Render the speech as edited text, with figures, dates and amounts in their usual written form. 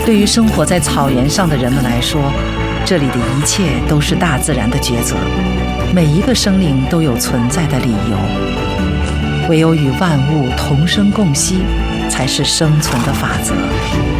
对于生活在草原上的人们来说，这里的一切都是大自然的抉择，每一个生灵都有存在的理由。唯有与万物同生共息，才是生存的法则。